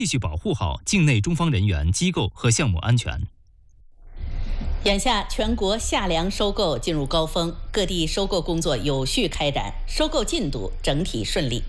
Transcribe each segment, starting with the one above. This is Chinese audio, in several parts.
继续保护好境内中方人员、机构和项目安全。 眼下，全国夏粮收购进入高峰，各地收购工作有序开展，收购进度整体顺利。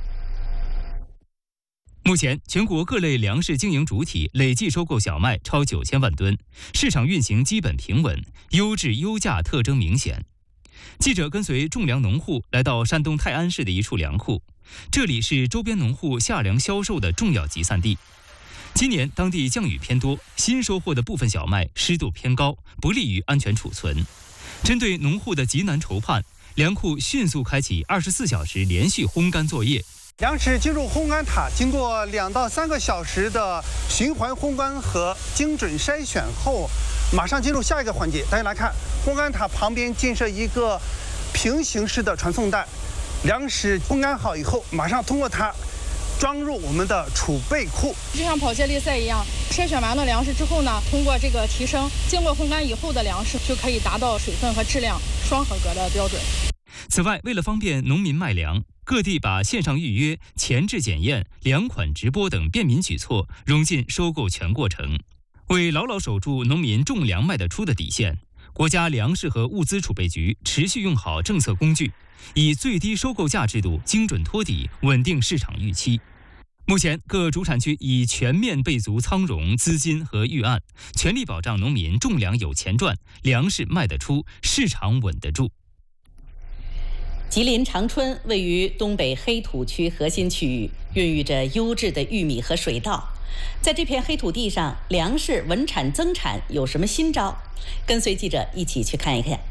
目前，全国各类粮食经营主体累计收购小麦超9000万吨，市场运行基本平稳，优质优价特征明显。记者跟随种粮农户来到山东泰安市的一处粮库，这里是周边农户夏粮销售的重要集散地。今年当地降雨偏多，新收获的部分小麦湿度偏高，不利于安全储存。针对农户的急难愁盼，粮库迅速开启24小时连续烘干作业。 粮食进入烘干塔，经过2到3个小时的循环烘干和精准筛选后，马上进入下一个环节。大家来看，烘干塔旁边建设一个平行式的传送带，粮食烘干好以后，马上通过它装入我们的储备库。 就像跑接力赛一样，筛选完了粮食之后呢，通过这个提升，经过烘干以后的粮食就可以达到水分和质量双合格的标准。 此外，为了方便农民卖粮，各地把线上预约、前置检验、粮款直播等便民举措融进收购全过程。为牢牢守住农民种粮卖得出的底线，国家粮食和物资储备局持续用好政策工具，以最低收购价制度精准托底，稳定市场预期。目前，各主产区已全面备足仓容、资金和预案，全力保障农民种粮有钱赚，粮食卖得出，市场稳得住。 吉林长春位于东北黑土区核心区域，孕育着优质的玉米和水稻。在这片黑土地上，粮食稳产增产有什么新招？跟随记者一起去看一看。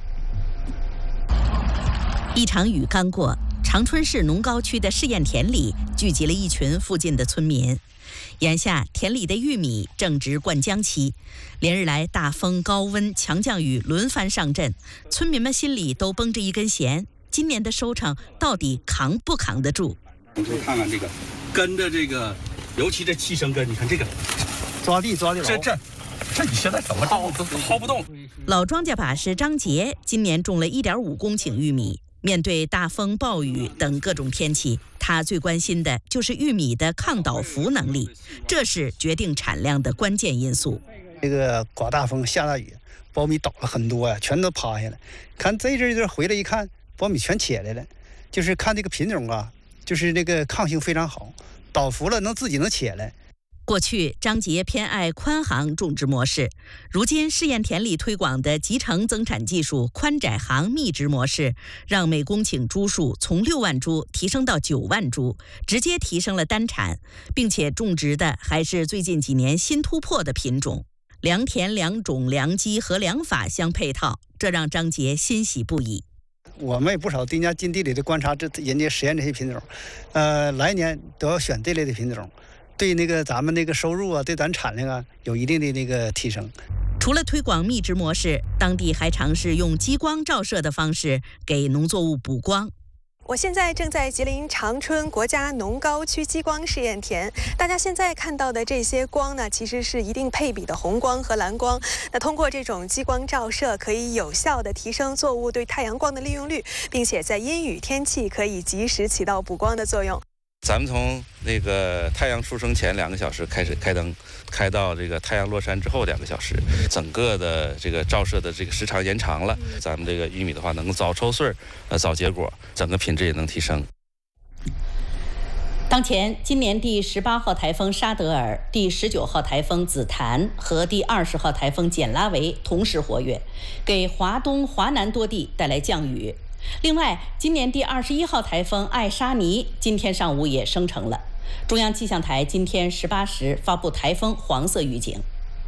一场雨刚过，长春市农高区的试验田里聚集了一群附近的村民。眼下田里的玉米正值灌浆期，连日来大风、高温、强降雨轮番上阵，村民们心里都绷着一根弦。今年的收成到底扛不扛得住？ 你看看这个，跟着这个，尤其这7生根，你看这个， 抓地牢。 这你现在怎么薅都薅不动。 老庄稼把式张杰今年种了1.5公顷玉米，面对大风、暴雨等各种天气，他最关心的就是玉米的抗倒伏能力，这是决定产量的关键因素。 这个刮大风、下大雨，苞米倒了很多呀，全都趴下了。看这阵回来一看，苞米全起来了，就是看这个品种啊，就是这个抗性非常好，倒伏了自己能起来。 过去张杰偏爱宽行种植模式，如今试验田里推广的集成增产技术宽窄行密植模式，让每公顷株数从6万株提升到9万株，直接提升了单产，并且种植的还是最近几年新突破的品种，良田、良种、良基和良法相配套，这让张杰欣喜不已。 我们也不少丁家进地里的观察，人家实验这些品种，来年都要选这类的品种，对咱们收入啊，对咱产量啊有一定的提升。 除了推广密植模式，当地还尝试用激光照射的方式给农作物补光。 我现在正在吉林长春国家农高区激光试验田，大家现在看到的这些光呢，其实是一定配比的红光和蓝光。那通过这种激光照射，可以有效地提升作物对太阳光的利用率，并且在阴雨天气可以及时起到补光的作用。 咱们从太阳出生前2个小时开始开灯，开到太阳落山之后2个小时，整个的照射的时长延长了，咱们玉米的话能够早抽穗早结果，整个品质也能提升。 当前，今年第18号台风沙德尔、第19号台风紫檀和第20号台风简拉维同时活跃，给华东、华南多地带来降雨。另外，今年第21号台风艾沙尼今天上午也生成了。中央气象台今天18时发布台风黄色预警。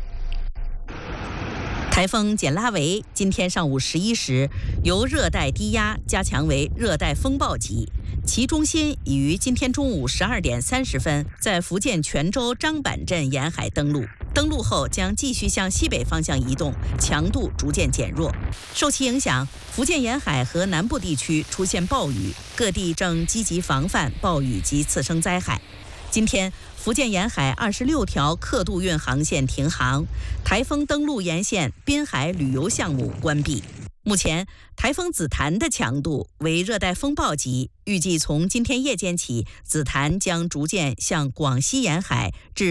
台风简拉维今天上午11时由热带低压加强为热带风暴级，其中心已于今天中午12点30分在福建泉州张板镇沿海登陆。登陆后将继续向西北方向移动，强度逐渐减弱。受其影响，福建沿海和南部地区出现暴雨，各地正积极防范暴雨及次生灾害。今天，福建沿海26条客渡运航线停航，台风登陆沿线滨海旅游项目关闭。 目前，台风紫檀的强度为热带风暴级，预计从今天夜间起，紫檀将逐渐向广西沿海至